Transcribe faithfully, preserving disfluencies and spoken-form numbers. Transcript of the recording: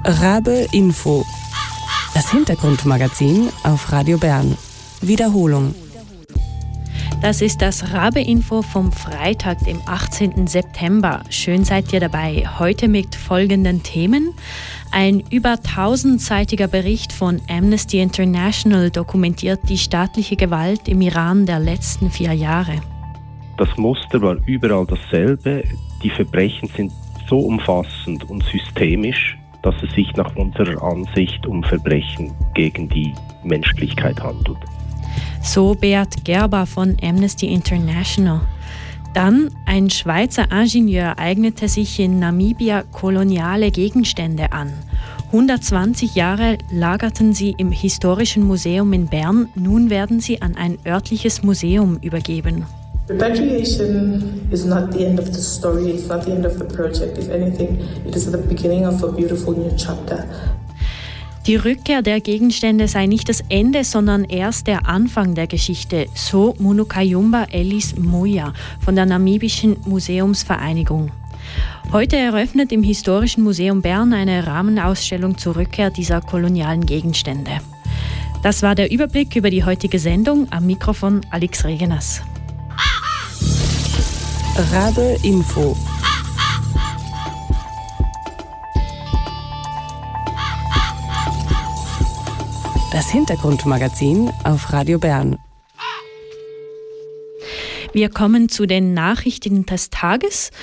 Rabe Info. Das Hintergrundmagazin auf Radio Bern. Wiederholung. Das ist das Rabe Info vom Freitag, dem achtzehnten September. Schön seid ihr dabei. Heute mit folgenden Themen. Ein über tausendseitiger Bericht von Amnesty International dokumentiert die staatliche Gewalt im Iran der letzten vier Jahre. Das Muster war überall dasselbe. Die Verbrechen sind so umfassend und systemisch, dass es sich nach unserer Ansicht um Verbrechen gegen die Menschlichkeit handelt. So Beat Gerber von Amnesty International. Dann, ein Schweizer Ingenieur eignete sich in Namibia koloniale Gegenstände an. hundertzwanzig Jahre lagerten sie im Historischen Museum in Bern. Nun werden sie an ein örtliches Museum übergeben. Repatriation is not the end of the story, it's not the end of the project. If anything, it is the beginning of a beautiful new chapter. Die Rückkehr der Gegenstände sei nicht das Ende, sondern erst der Anfang der Geschichte, so Munukayumba Ellis Muya von der namibischen Museumsvereinigung. Heute eröffnet im Historischen Museum Bern eine Rahmenausstellung zur Rückkehr dieser kolonialen Gegenstände. Das war der Überblick über die heutige Sendung. Am Mikrofon Alex Regenas. Rabe Info. Das Hintergrundmagazin auf Radio Bern. Wir kommen zu den Nachrichten des Tages.